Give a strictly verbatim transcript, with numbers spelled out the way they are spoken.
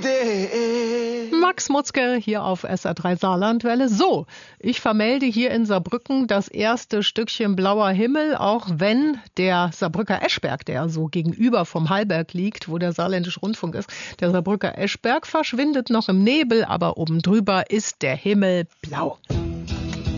Idee. Max Mutzke hier auf S R drei Saarlandwelle. So, ich vermelde hier in Saarbrücken das erste Stückchen blauer Himmel, auch wenn der Saarbrücker Eschberg, der so gegenüber vom Hallberg liegt, wo der Saarländische Rundfunk ist, der Saarbrücker Eschberg verschwindet noch im Nebel, aber oben drüber ist der Himmel blau.